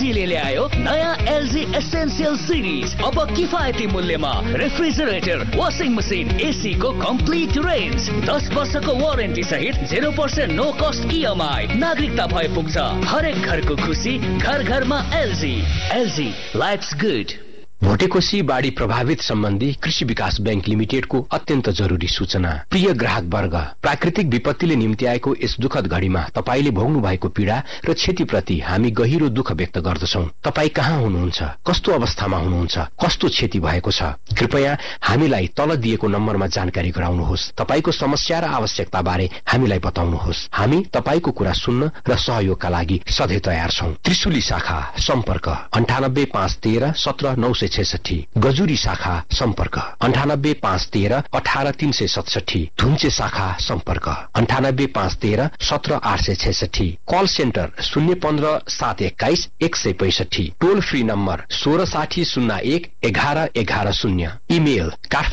एलजीले ल्यायो नयाँ LG essential series. अब किफायती मूल्यमा रेफ्रिजरेटर, वाशिङ मसिन, एसी को कम्प्लिट रेन्ज, 10 वर्षको वारेन्टी सहित 0% नो कस्ट इएमआई। नागरिकता भए पुग्छ। हरेक घरको खुसी, घर घरमा LG. LG, lives good. Bhote Koshi बाढी प्रभावित सम्बन्धी कृषि विकास बैंक लिमिटेडको अत्यन्त जरुरी सूचना। प्रिय ग्राहक वर्ग, प्राकृतिक विपत्तिले निम्ति आएको यस दुःखद घडीमा तपाईले भोग्नु भएको पीडा र क्षतिप्रति हामी गहिरो दुःख व्यक्त गर्दछौं। तपाई कहाँ हुनुहुन्छ, कस्तो अवस्थामा हुनुहुन्छ, कस्तो क्षति भएको छ, कृपया हामीलाई तल दिएको नम्बरमा जानकारी गराउनुहोस्। तपाईको समस्या र आवश्यकता बारे हामीलाई बताउनुहोस्। हामी तपाईको कुरा सुन्न र सहयोगका लागि सधैँ तयार छौं। त्रिशुली शाखा सम्पर्क 9851317966। गजुरी शाखा सम्पर्क 9851318367। धुन्चे शाखा सम्पर्क 9851317866। Call centre 015-721-165। टोल फ्री नम्बर 1660011110। Email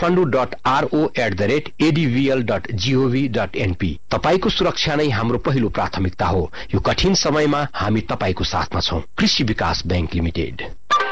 kathmandu.ro@advl.gov.np। तपाईको सुरक्षा नै हाम्रो पहिलो प्राथमिकता हो। यो कठिन समयमा हामी तपाईको साथमा छौं। कृषि विकास बैंक लिमिटेड।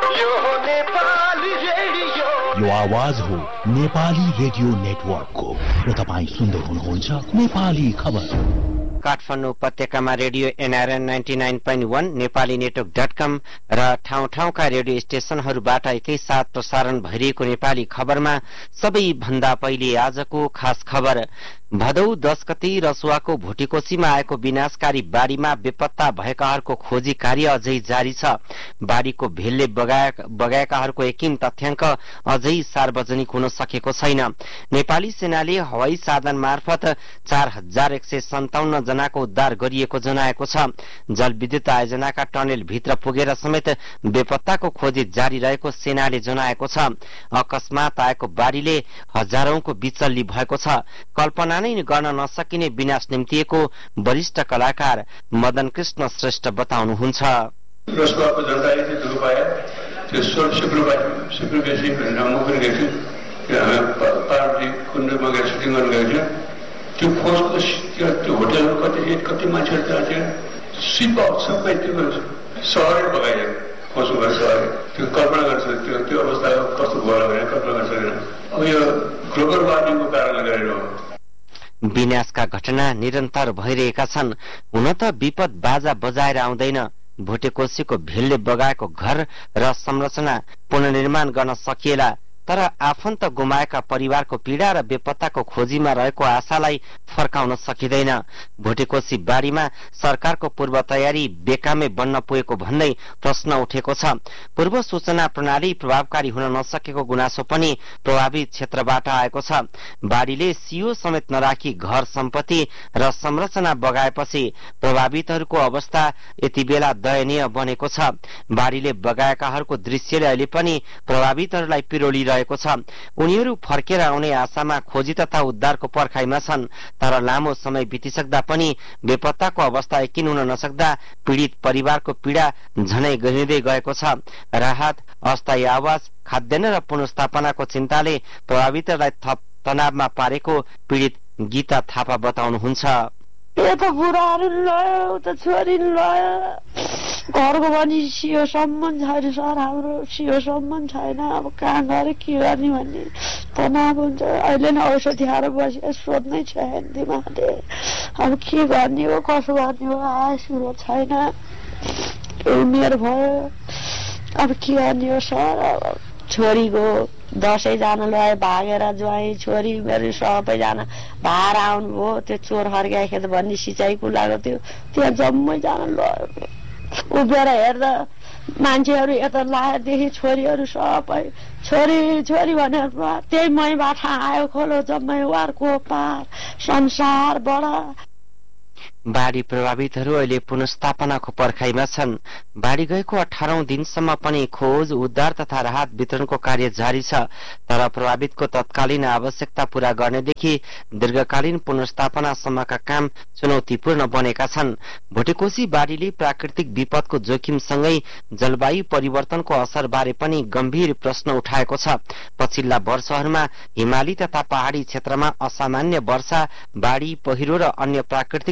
यो आवाज हो नेपाली रेडियो नेटवर्कको र तपाईँ सुन्दै हुनुहुन्छ नेपाली खबर। काठमाडौँ उपत्यकामा रेडियो एनआरएन 99.1, नेपाली नेटवर्क.com र ठाउँ ठाउँका रेडियो स्टेशनहरूबाट एकैसाथ प्रसारण भइरहेको नेपाली खबरमा सबैभन्दा पहिले आजको खास खबर। भदौ 10 गते रसुवाको भोटेकोशीमा आएको विनाशकारी बाढीमा बेपत्ता भएकाहरूको खोजी कार्य अझै जारी छ। बाढीको भेलले बगाएकाहरूको एकिम तथ्याङ्क अझै सार्वजनिक हुन सकेको छैन। नेपाली सेनाले हवाई साधन मार्फत 4157 जनाको उद्धार गरिएको जनाएको छ। जलविद्युत आयोजनाका टनेल भित्र पुगेर समेत बेपत्ताको खोजी जारी रहेको सेनाले जनाएको छ। अकस्मात आएको बाढीले हजारौंको बिचल्ली भएको छ। कल्पना नै गर्न नसकिने विनाश निम्तिएको वरिष्ठ कलाकार मदन कृष्ण श्रेष्ठ बताउनुहुन्छ। रसुवाको जनताले चाहिँ दुःख पाए। त्यो सुप्रवेशी भनेर म पनि गएको थिएँ। पार्वती कुण्डमा गएर सुटिङ गर्न गएको थियो। त्यो खोजको त्यो होटलमा कति मान्छेहरू त्यहाँ थियो। सिप सबै त्यो सहरै बगाइयो। खोजको भएर सहरै त्यो कल्पना गर्छ। त्यो अवस्था कस्तो भयो भनेर कल्पना गर्न सकेन। अब यो ग्लोबल वार्मिङको कारणले गरेर हो। विनाशका घटना निरन्तर भइरहेका छन्। हुन त विपद बाजा बजाएर आउँदैन। भोटेकोशीको भेलले बगाएको घर र संरचना पुनर्निर्माण गर्न सकिएला, तर आफन्त गुमाएका परिवारको पीडा र बेपत्ताको खोजीमा रहेको आशालाई फर्काउन सकिँदैन। भोटेकोशी बाढीमा सरकारको पूर्व तयारी बेकामे बन्न पुगेको भन्दै प्रश्न उठेको छ। पूर्व सूचना प्रणाली प्रभावकारी हुन नसकेको गुनासो पनि प्रभावित क्षेत्रबाट आएको छ। बाढीले सियो समेत नराखी घर सम्पत्ति र संरचना बगाएपछि प्रभावितहरूको अवस्था यति बेला दयनीय बनेको छ। बाढीले बगाएकाहरूको दृश्यले अहिले पनि प्रभावितहरूलाई पिरोलिरहेको छ। उनीहरू फर्केर आउने आशामा खोजी तथा उद्धारको पर्खाइमा छन्, तर लामो समय बितिसक्दा पनि बेपत्ताको अवस्था यकिन हुन नसक्दा पीडित परिवारको पीडा झनै गहिँदै गएको छ। राहत, अस्थायी आवास, खाद्यान्न र पुनर्स्थापनाको चिन्ताले प्रभावितलाई थप तनावमा पारेको पीडित गीता थापा बताउनुहुन्छ। यता बुढाहरू लयो, उता छोरी लयो, घरको पनि सियोसम्म छैन सर। हाम्रो सियोसम्म छैन। अब कहाँ गएर के गर्ने भन्ने तनाव हुन्छ। अहिले नै औषधि खाएर बसेर सोध्नै छैन दिमागले। अब के गर्ने हो, कसो गर्ने हो, आशुरो छैन। उमेर भयो, अब के गर्ने हो सर। अब छोरीको 10 जना ल्याए भागेर ज्वाइँ छोरी मेरो सबैजना भार आउनुभयो। त्यो चोर फर्काएखेत भन्ने सिँचाइको लागेको थियो। त्यहाँ जम्मै जना लयो। उभिएर हेर्दा मान्छेहरू यता लाएदेखि छोरीहरू सबै छोरी छोरी भनेर त्यही मैबाट आयो खोलो जम्मै वारको पार संसारबाट। बाढी प्रभावितहरू अहिले पुनर्स्थापनाको पर्खाइमा छन्। बाढी गएको 18औं दिनसम्म पनि खोज, उद्धार तथा राहत वितरणको कार्य जारी छ, तर प्रभावितको तत्कालीन आवश्यकता पूरा गर्नेदेखि दीर्घकालीन पुनर्स्थापनासम्मका काम चुनौतीपूर्ण बनेका छन्। भोटेकोशी बाढीले प्राकृतिक विपदको जोखिमसँगै जलवायु परिवर्तनको असरबारे पनि गम्भीर प्रश्न उठाएको छ। पछिल्ला वर्षहरूमा हिमाली तथा पहाड़ी क्षेत्रमा असामान्य वर्षा, बाढी, पहिरो र अन्य प्राकृतिक विपदका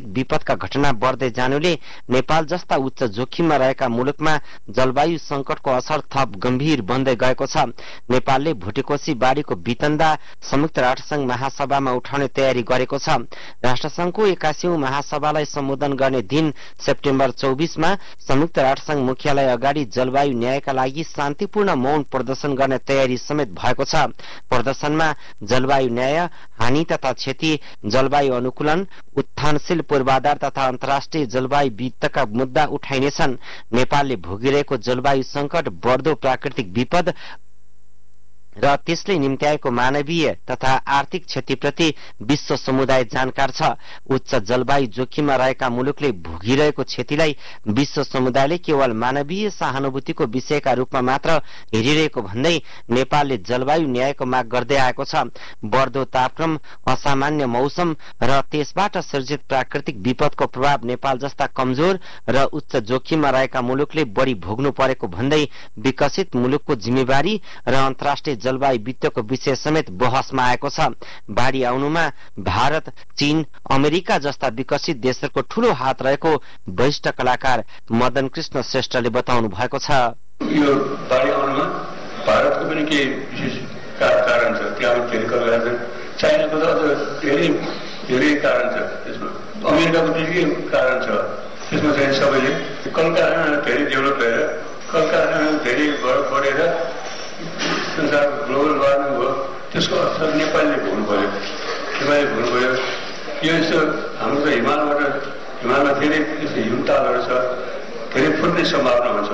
हिमपातका घटना बढ्दै जानुले नेपाल जस्ता उच्च जोखिममा रहेका मुलुकमा जलवायु संकटको असर थप गम्भीर बन्दै गएको छ। नेपालले भुटेकोशी बाढीको वितन्दा संयुक्त राष्ट्रसंघ महासभामा उठाउने तयारी गरेको छ। राष्ट्रसंघको 81औं महासभालाई सम्बोधन गर्ने दिन सेप्टेम्बर 24 मा संयुक्त राष्ट्रसंघ मुख्यालय अगाडि जलवायु न्यायका लागि शान्तिपूर्ण मौन प्रदर्शन गर्ने तयारी समेत भएको छ। प्रदर्शनमा जलवायु न्याय, हानि तथा क्षति, जलवायु अनुकूलन, उत्थानशील पूर्वाधार तथा अन्तर्राष्ट्रिय जलवायु वित्तका मुद्दा उठाइनेछन्। नेपालले भोगिरहेको जलवायु संकट, बढ्दो प्राकृतिक विपद र त्यसले निम्त्याएको मानवीय तथा आर्थिक क्षतिप्रति विश्व समुदाय जानकार छ। उच्च जलवायु जोखिममा रहेका मुलुकले भोगिरहेको क्षतिलाई विश्व समुदायले केवल मानवीय सहानुभूतिको विषयका रूपमा मात्र हेरिरहेको भन्दै नेपालले जलवायु न्यायको माग गर्दै आएको छ। बढ्दो तापक्रम, असामान्य मौसम र त्यसबाट सृजित प्राकृतिक विपदको प्रभाव नेपाल जस्ता कमजोर र उच्च जोखिममा रहेका मुलुकले बढी भोग्नु परेको भन्दै विकसित मुलुकको जिम्मेवारी र अन्तर्राष्ट्रिय जलवायु वित्तको विषय समेत बहसमा आएको छ। बाढी आउनुमा भारत, चीन, अमेरिका जस्ता विकसित देशहरूको ठूलो हात रहेको वरिष्ठ कलाकार मदन कृष्ण श्रेष्ठले बताउनु भएको छ। यो बाढी आउनुमा भारतको पनि केही विशेष कारण छ। त्यहाँ टेलिकलका छ, चाइनाको त अझ धेरै कारण छ त्यसमा, अमेरिकाको पनि कारण छ त्यसमा। चाहिँ सबैले कलकारखाना धेरै डेभलप भएर, कलकारखाना धेरै बढेर संसार ग्लोबल वार्मिङ भयो, त्यसको असर नेपालले भोग्नु पर्यो। यो यस्तो हाम्रो त हिमालमा धेरै हिमतालहरू छ, धेरै फुट्ने सम्भावना हुन्छ।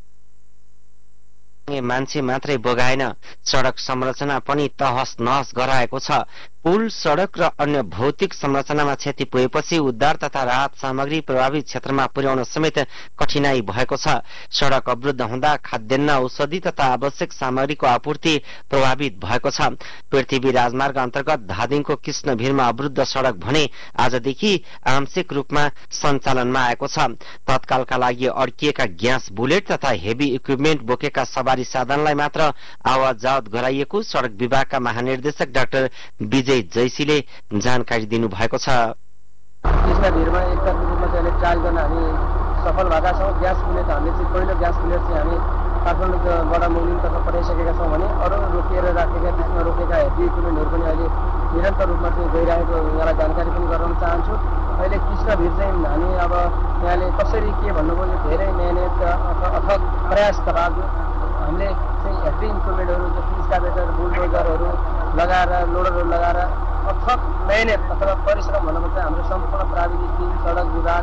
मान्छे मात्रै बगाएन, सड़क संरचना पनि तहस नहस गराएको छ। पुल, सड़क र अन्य भौतिक संरचनामा क्षति पुगेपछि उद्धार तथा राहत सामग्री प्रभावित क्षेत्रमा पुर्याउन समेत कठिनाई भएको छ। सड़क अवरुद्ध हुँदा खाद्यान्न, औषधि तथा आवश्यक सामग्रीको आपूर्ति प्रभावित भएको छ। पृथ्वी राजमार्ग अन्तर्गत धादिङको कृष्णभिरमा अवरुद्ध सड़क भने आजदेखि आंशिक रूपमा सञ्चालनमा आएको छ। तत्कालका लागि अड्किएका ग्यास बुलेट तथा हेभी इक्विपमेन्ट बोकेका सवारी साधनलाई मात्र आवत जावत गराइएको सड़क विभागका महानिर्देशक डाक्टर विजय जैसीले जानकारी दिनु भएको छ। कृष्णभिरमा एकतर्फी रूपमा चाहिँ ट्रायल गर्न हामी सफल भएका छौँ। ग्यास बुलेट हामीले चाहिँ पहिलो ग्यास बुलेट चाहिँ हामी काठमाडौँबाट मुगलिनतर्फ पठाइसकेका छौँ भने अरू रोकिएर राखेका बिचमा रोकेका हेभी इक्विपमेन्टहरू पनि अहिले निरन्तर रूपमा चाहिँ गइरहेको यहाँलाई जानकारी पनि गराउन चाहन्छु। अहिले कृष्णभिर चाहिँ हामी अब यहाँले कसरी के भन्नुभयो, धेरै मेहनत अथक प्रयासका बावजुद हामीले चाहिँ हेभी इक्विपमेन्टहरू जस्तो स्काभेटर, बुलडोजरहरू लगाएर, लोडरहरू लगाएर अथक मेहनत अथवा परिश्रम भन्नुमा चाहिँ हाम्रो सम्पूर्ण प्राविधिक टिम, सडक विभाग,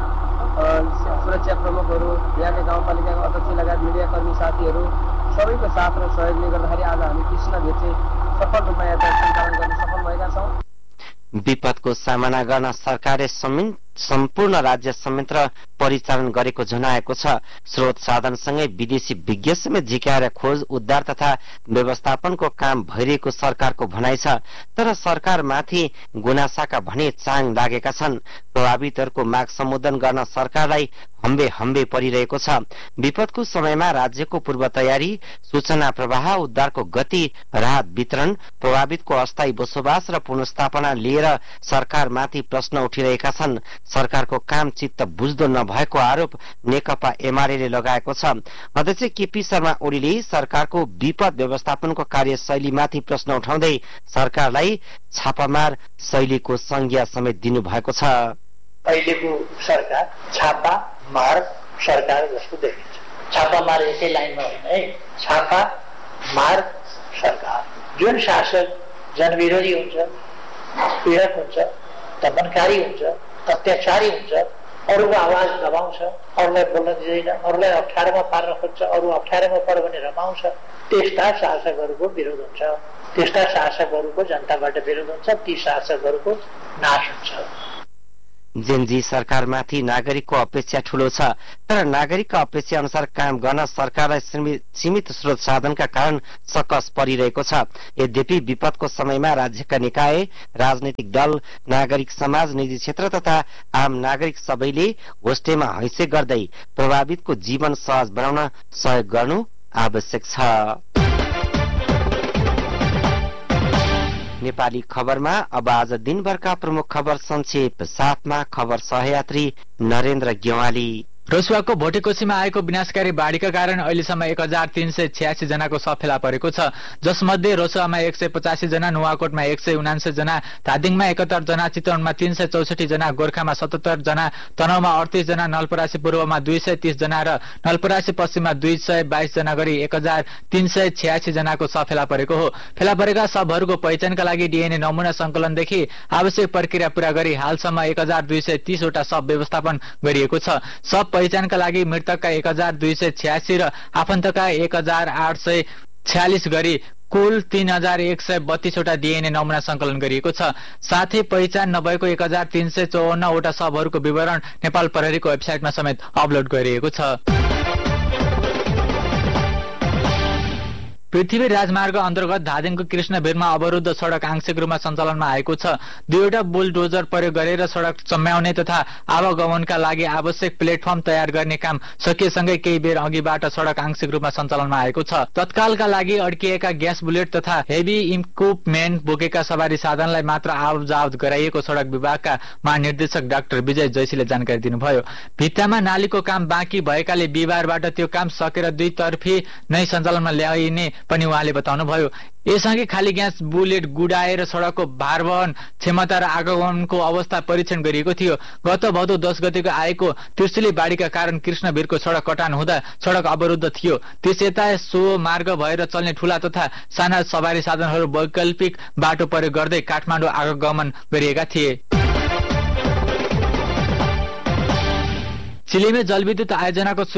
सुरक्षा प्रमुखहरू, यहाँले गाउँपालिकाका अध्यक्ष लगायत मिडियाकर्मी साथीहरू सबैको साथ र सहयोगले गर्दाखेरि आज हामी कृष्णभिर चाहिँ सफल रूपमा यातायात सञ्चालन गर्न सफल भएका छौँ। विपदको सामना गर्न सरकारले सम्पूर्ण राज्य संयन्त्र परिचालन गरेको जनाएको छ। स्रोत साधनसँगै विदेशी विज्ञ समेत झिकाएर खोज, उद्धार तथा व्यवस्थापनको काम भइरहेको सरकारको भनाइ छ। तर सरकारमाथि गुनासाका भने चाङ लागेका छन्। प्रभावितहरूको माग सम्बोधन गर्न सरकारलाई हम्बे परिरहेको छ। विपदको समयमा राज्यको पूर्व तयारी, सूचना प्रवाह, उद्धारको गति, राहत वितरण, प्रभावितको अस्थायी बसोबास र पुनर्स्थापना लिएर सरकारमाथि प्रश्न उठिरहेका छन्। सरकारको काम चित्त बुझ्दो नभएको आरोप नेकपा एमाले लगाएको छ। अध्यक्ष केपी शर्मा ओलीले सरकारको विपद व्यवस्थापनको कार्यशैलीमाथि प्रश्न उठाउँदै सरकारलाई छापामार शैलीको संज्ञा समेत दिनुभएको छ। अहिलेको सरकार छापामार सरकार जस्तो देखिन्छ। छापामार एकै लाइनमा होइन है, छापामार सरकार। जुन शासक जनविरोधी हुन्छ, पीडक हुन्छ, दमनकारी हुन्छ, अत्याचारी हुन्छ, अरूको आवाज दबाउँछ, अरूलाई बोल्न दिँदैन, अरूलाई अप्ठ्यारोमा पार्न खोज्छ, अरू अप्ठ्यारोमा पर्यो भने रमाउँछ, त्यस्ता शासकहरूको विरोध हुन्छ। त्यस्ता शासकहरूको जनताबाट विरोध हुन्छ। ती शासकहरूको नाश हुन्छ। जेनजी सरकारमाथि नागरिकको अपेक्षा ठूलो छ, तर नागरिकका अपेक्षा अनुसार काम गर्न सरकारलाई सीमित स्रोत साधनका कारण सकस परिरहेको छ। यद्यपि विपदको समयमा राज्यका निकाय, राजनैतिक दल, नागरिक समाज, निजी क्षेत्र तथा आम नागरिक सबैले होस्टेमा हैसे गर्दै प्रभावितको जीवन सहज बनाउन सहयोग गर्नु आवश्यक छ। नेपाली खबरमा अब आज दिनभरका प्रमुख खबर संक्षेप साथमा खबर सहयात्री नरेन्द्र गेवाली। रसुवाको भोटेकोशीमा आएको विनाशकारी बाढीका कारण अहिलेसम्म 1386 जनाको शव फेला परेको छ, जसमध्ये रसुवामा 185 जना, नुवाकोटमा 179 जना, धादिङमा 71 जना, चितवनमा 364 जना, गोर्खामा 77 जना, तनहुमा 38 जना, नलपरासी पूर्वमा 230 जना र नलपरासी पश्चिममा 222 जना गरी 1386 जनाको शव फेला परेको हो। फेला परेका शवहरूको पहिचानका लागि डीएनए नमुना संकलनदेखि आवश्यक प्रक्रिया पूरा गरी हालसम्म 1230 वटा शव व्यवस्थापन गरिएको छ। शव पहिचानका लागि मृतकका 1286 र आफन्तका 1846 गरी कुल 3132 वटा डीएनए नमुना संकलन गरिएको छ। साथै पहिचान नभएको 1354 वटा शवहरूको विवरण नेपाल प्रहरीको वेबसाइटमा समेत अपलोड गरिएको छ। पृथ्वी राजमार्ग अन्तर्गत धादिङको कृष्णभिरमा अवरुद्ध सड़क आंशिक रूपमा सञ्चालनमा आएको छ। दुईवटा बुलडोजर प्रयोग गरेर सड़क सम्याउने तथा आवागमनका लागि आवश्यक प्लेटफर्म तयार गर्ने काम सकिएसँगै केही बेर अघिबाट सड़क आंशिक रूपमा सञ्चालनमा आएको छ। तत्कालका लागि अड्किएका ग्यास बुलेट तथा हेभी इक्विपमेन्ट बोकेका सवारी साधनलाई मात्र आवजावत गराइएको सड़क विभागका महानिर्देशक डाक्टर विजय जैसीले जानकारी दिनुभयो। भित्तामा नालीको काम बाँकी भएकाले बिहिबारबाट त्यो काम सकेर दुईतर्फी नै सञ्चालनमा ल्याइने पनि उहाँले बताउनुभयो। यसअघि खाली ग्यास बुलेट गुडाएर सड़कको भारवहन क्षमता र आगमनको अवस्था परीक्षण गरिएको थियो। गत भदौ 10 गतेको आएको त्रिशुली बाढीका कारण कृष्णभिरको सड़क कटान हुँदा सड़क अवरुद्ध थियो। त्यसयता सो मार्ग भएर चल्ने ठूला तथा साना सवारी साधनहरू वैकल्पिक बाटो प्रयोग गर्दै काठमाडौँ आगमन गरिएका थिए। चिलीमा जलविद्युत आयोजनाको